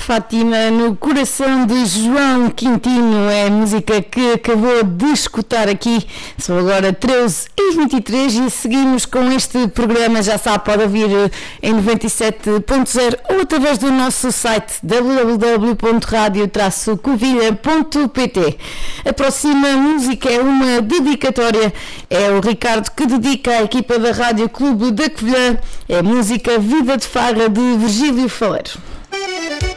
Fátima no coração de João Quintino é a música que acabou de escutar aqui. São agora 13h23 e seguimos com este programa. Já sabe, pode ouvir em 97.0 ou através do nosso site www.radio-covilha.pt. A próxima música é uma dedicatória. É o Ricardo que dedica à equipa da Rádio Clube da Covilhã. É a música Vida de Farra de Virgílio Faleiro.